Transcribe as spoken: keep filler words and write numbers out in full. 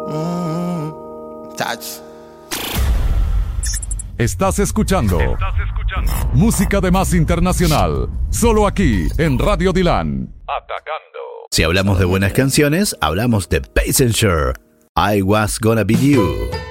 Mm, touch. Estás escuchando, Estás escuchando música de más internacional, solo aquí en Radio Dylan. Atacando. Si hablamos de buenas canciones, hablamos de Passenger. I Was Gonna Be You.